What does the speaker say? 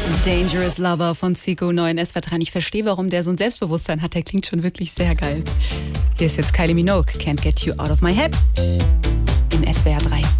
Dangerous Lover von Zico, neu in SWR 3. Ich verstehe, warum der so ein Selbstbewusstsein hat. Der klingt schon wirklich sehr geil. Hier ist jetzt Kylie Minogue, Can't Get You Out of My Head in SWR 3.